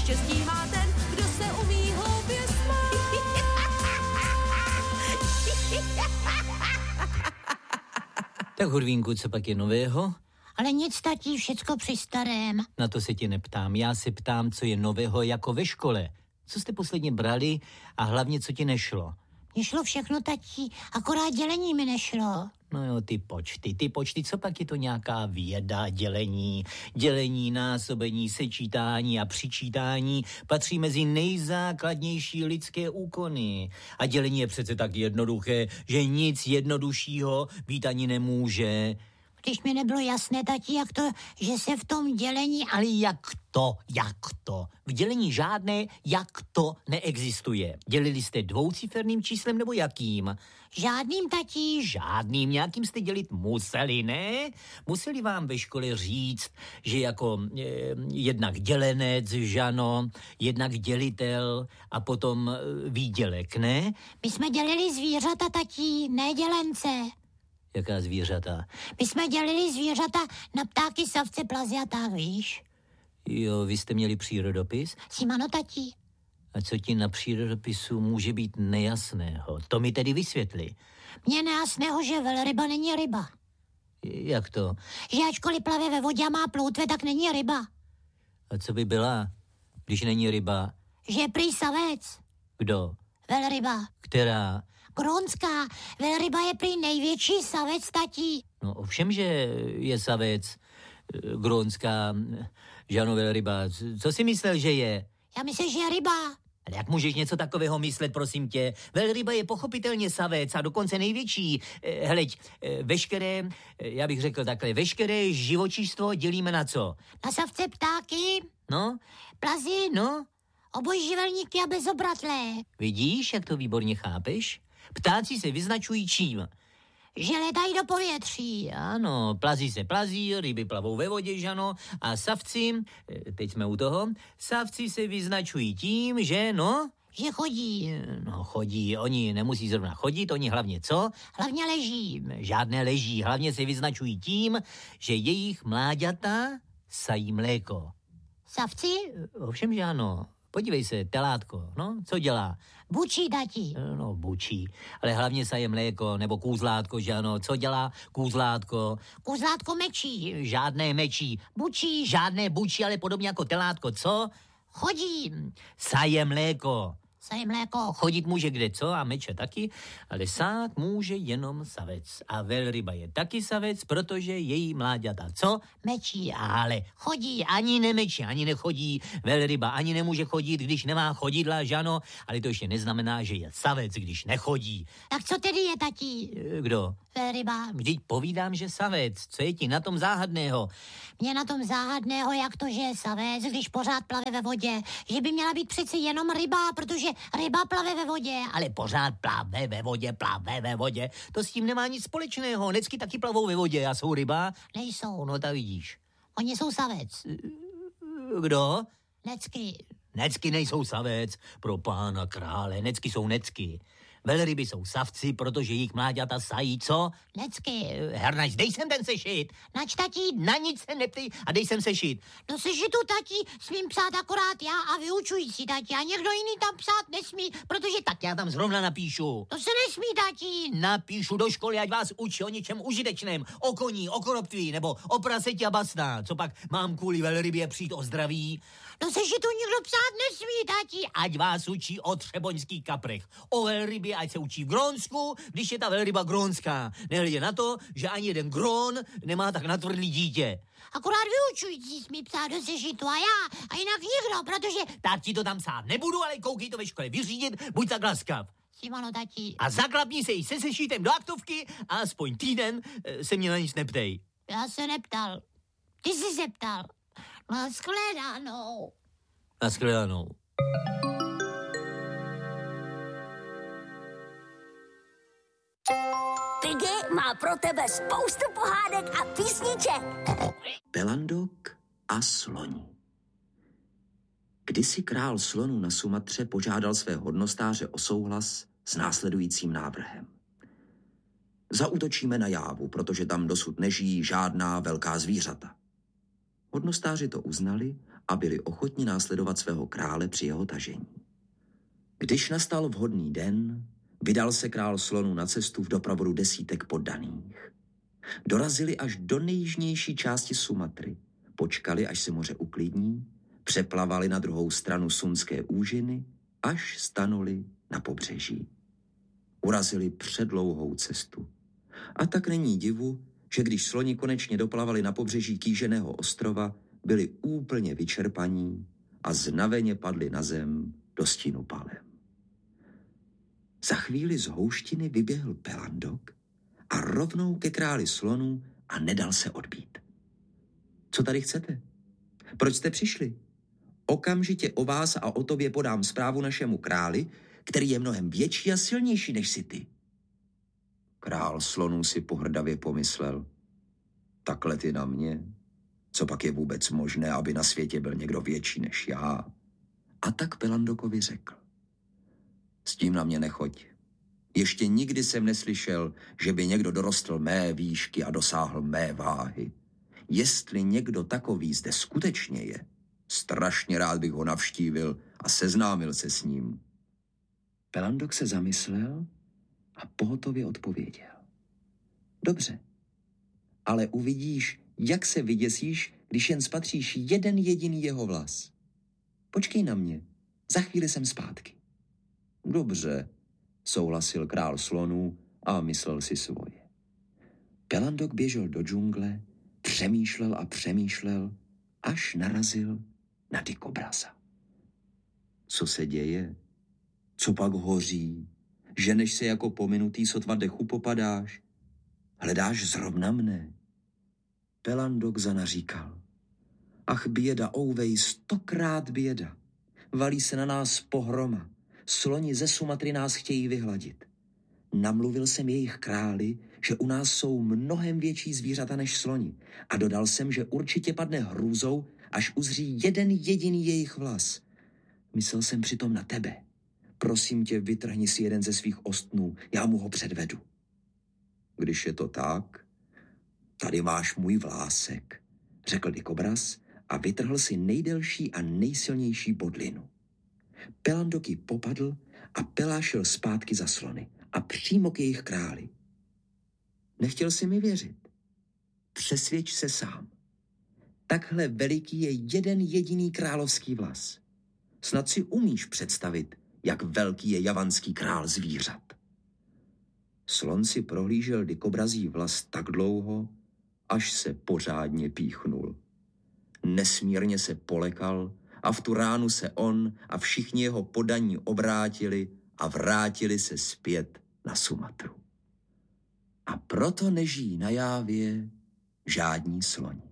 štěstí má ten, kdo se umí hloupě smát. Tak Hurvínku, co pak je nového? Ale nic, tatí, všecko při starém. Na to se tě neptám. Já se ptám, co je nového jako ve škole. Co jste posledně brali a hlavně, co ti nešlo? Mně šlo všechno, tatí, akorát dělení mi nešlo. No jo, ty počty, co pak je to nějaká věda, dělení, násobení, sečítání a přičítání patří mezi nejzákladnější lidské úkony. A dělení je přece tak jednoduché, že nic jednoduššího být ani nemůže. Když mi nebylo jasné, tatí, jak to, že se v tom dělení... Ale jak to? V dělení žádné jak to neexistuje. Dělili jste dvouciferným číslem nebo jakým? Žádným, tatí. Žádným, nějakým jste dělit museli, ne? Museli vám ve škole říct, že jako jednak dělenec, žano, jednak dělitel a potom výdělek, ne? My jsme dělili zvířata, tatí, ne dělence. Jaká zvířata? My jsme dělili zvířata na ptáky, savce, plazy a tak, víš? Jo, vy jste měli přírodopis? Simano, tatí. A co ti na přírodopisu může být nejasného? To mi tedy vysvětli. Mně nejasného, že velryba není ryba. Jak to? Že ačkoliv plave ve vodě a má ploutve, tak není ryba. A co by byla, když není ryba? Že je prý savec. Kdo? Velryba. Která? Grónská. Velryba je prý největší savec, tatí. No ovšem, že je savec. Grónská, žano, velryba. Co si myslel, že je? Já myslím, že je ryba. Ale jak můžeš něco takového myslet, prosím tě? Velryba je pochopitelně savec a dokonce největší. Hleď, veškeré, já bych řekl takhle, veškeré živočištvo dělíme na co? Na savce, ptáky. No? Plazy. No? Obojživelníky a bezobratlé. Vidíš, jak to výborně chápeš? Ptáci se vyznačují čím? Že letají do povětří. Ano, plazí se plazí, ryby plavou ve vodě, žano, a savci, teď jsme u toho, savci se vyznačují tím, že Že chodí. No chodí, oni nemusí zrovna chodit, oni hlavně co? Hlavně leží. Žádné leží, hlavně se vyznačují tím, že jejich mláďata sají mléko. Savci? Ovšem, že ano. Podívej se, telátko, no, co dělá? Bučí, tatí. No, bučí, ale hlavně saje mléko, nebo kůzlátko, že ano, co dělá kůzlátko? Kůzlátko mečí. Žádné mečí. Bučí. Žádné bučí, ale podobně jako telátko, co? Chodí. Saje mléko. Saje mléko. Chodit může kde co a meče taky, ale sát může jenom savec. A velryba je taky savec, protože její mláďata co? Mečí. Ale chodí, ani nemečí, ani nechodí. Velryba ani nemůže chodit, když nemá chodidla, žano, ale to ještě neznamená, že je savec, když nechodí. Tak co tedy je, tatí? Kdo? Velryba. Vždyť povídám, že savec. Co je ti na tom záhadného? Mě na tom záhadného, jak to, že je savec, když pořád plave ve vodě. Že by měla být přeci jenom ryba, protože ryba plave ve vodě. Ale pořád plave ve vodě. To s tím nemá nic společného. Necky taky plavou ve vodě a jsou ryba. Nejsou. No tak vidíš. Oni jsou savec. Kdo? Necky. Necky nejsou savec. Pro pána krále. Necky jsou necky. Velryby jsou savci, protože jejich mláďata sají, co? Necky. Hernač, dej sem ten sešit. Nač, tatí? Na nic se neptej a dej sem sešit. Do sešitu, tatí, smím psát akorát já a vyučující, tatí. A někdo jiný tam psát nesmí, protože tak já tam zrovna napíšu. To se nesmí, tatí. Napíšu do školy, ať vás učí o něčem užitečném. O koní, o konoptví, nebo o praseti a basná. Co pak mám kvůli velrybě přijít o zdraví? Do sešitu nikdo psát nesmí, tatí. Ať vás učí o třeboňských kaprech. O velrybě, ať se učí v Grónsku, když je ta velryba grónská. Nehledě na to, že ani jeden Grón nemá tak natvrdlý dítě. Akorát vyučující smí psát do sešitu a já, a jinak nikdo, protože... Tak ti to tam psát nebudu, ale koukej to ve škole vyřídit, buď tak laskav. Simano, tatí. A zaklapni se jí se sešitem do aktovky a aspoň týden se mě na nic neptej. Já se neptal. Ty jsi se ptal. Naschledanou. Naschledanou. Piggy má pro tebe spoustu pohádek a písniček. Pelandok a sloni. Kdysi král slonů na Sumatře požádal své hodnostáře o souhlas s následujícím návrhem. Zaútočíme na Jávu, protože tam dosud nežijí žádná velká zvířata. Hodnostáři to uznali a byli ochotni následovat svého krále při jeho tažení. Když nastal vhodný den, vydal se král slonů na cestu v doprovodu desítek poddaných. Dorazili až do nejjižnější části Sumatry, počkali, až se moře uklidní, přeplavali na druhou stranu Sundské úžiny, až stanuli na pobřeží. Urazili předlouhou cestu. A tak není divu, že když sloni konečně doplavali na pobřeží kýženého ostrova, byli úplně vyčerpaní a znaveně padli na zem do stínu palem. Za chvíli z houštiny vyběhl Pelandok a rovnou ke králi slonů a nedal se odbít. Co tady chcete? Proč jste přišli? Okamžitě o vás a o tobě podám zprávu našemu králi, který je mnohem větší a silnější než si ty. Král slonů si pohrdavě pomyslel. Takhle ty na mě? Co pak je vůbec možné, aby na světě byl někdo větší než já? A tak Pelandokovi řekl. S tím na mě nechoď. Ještě nikdy jsem neslyšel, že by někdo dorostl mé výšky a dosáhl mé váhy. Jestli někdo takový zde skutečně je, strašně rád bych ho navštívil a seznámil se s ním. Pelandok se zamyslel a pohotově odpověděl. Dobře, ale uvidíš, jak se vyděsíš, když jen spatříš jeden jediný jeho vlas. Počkej na mě, za chvíli jsem zpátky. Dobře, souhlasil král slonů a myslel si svoje. Pelandok běžel do džungle, přemýšlel a přemýšlel, až narazil na dikobraza. Co se děje? Co pak hoří? Ženeš se jako pominutý, sotva dechu popadáš? Hledáš zrovna mne? Pelandok zanaříkal. Ach běda, ouvej, 100krát běda. Valí se na nás pohroma. Sloni ze Sumatry nás chtějí vyhladit. Namluvil jsem jejich králi, že u nás jsou mnohem větší zvířata než sloni a dodal jsem, že určitě padne hrůzou, až uzří jeden jediný jejich vlas. Myslel jsem přitom na tebe. Prosím tě, vytrhni si jeden ze svých ostnů, já mu ho předvedu. Když je to tak, tady máš můj vlásek, řekl dikobraz a vytrhl si nejdelší a nejsilnější bodlinu. Pelandok ji popadl a pelášil zpátky za slony a přímo k jejich králi. Nechtěl si mi věřit. Přesvědč se sám. Takhle veliký je jeden jediný královský vlas. Snad si umíš představit, jak velký je javanský král zvířat. Slon si prohlížel dikobrazí vlas tak dlouho, až se pořádně píchnul. Nesmírně se polekal a v tu ránu se on a všichni jeho poddaní obrátili a vrátili se zpět na Sumatru. A proto nežijí na Jávě žádní sloni.